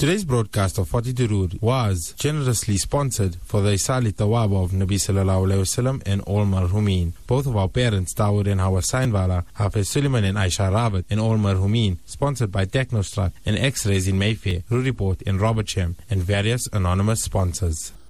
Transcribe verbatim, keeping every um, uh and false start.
Today's broadcast of forty Durood was generously sponsored for the Isali Tawaba of Nabi Sallallahu Alaihi Wasallam and all marhumin. Both of our parents, Dawood and Hawa Sainwala, Hafiz Suleiman and Aisha Rawat, and all marhumin, sponsored by Technostrut and X-Rays in Mayfair, Rue Report and Robert Shem, and various anonymous sponsors.